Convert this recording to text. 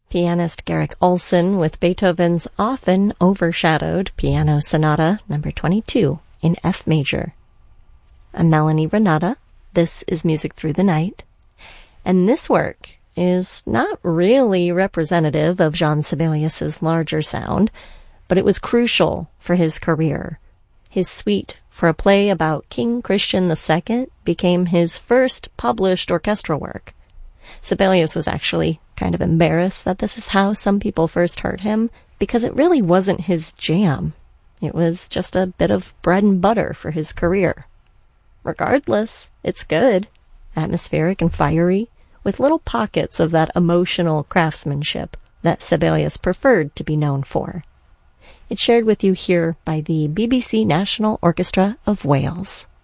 Pianist Garrick Olson with Beethoven's often overshadowed Piano Sonata No. 22 in F major. I'm Melanie Renata. This is Music Through the Night. And this work is not really representative of Jean Sibelius's larger sound, but it was crucial for his career. His suite for a play about King Christian II became his first published orchestral work. Sibelius was actually kind of embarrassed that this is how some people first heard him, because it really wasn't his jam. It was just a bit of bread and butter for his career. Regardless, it's good, atmospheric and fiery, with little pockets of that emotional craftsmanship that Sibelius preferred to be known for. It's shared with you here by the BBC National Orchestra of Wales.